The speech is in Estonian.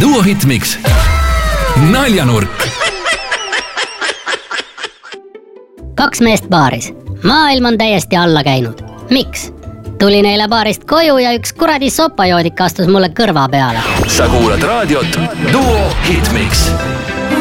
Duo Hitmix. Naljanurk. 2 meest baaris. Maailm on täiesti alla käinud. Miks? Tuli neile baarist koju ja üks kuradi sopajoodik astus mulle kõrva peale. Sa kuulad raadiot Duo Hitmix.